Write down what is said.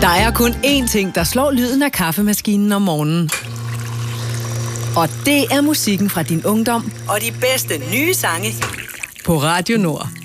Der er kun én ting, der slår lyden af kaffemaskinen om morgenen. Og det er musikken fra din ungdom og de bedste nye sange på Radio Nord.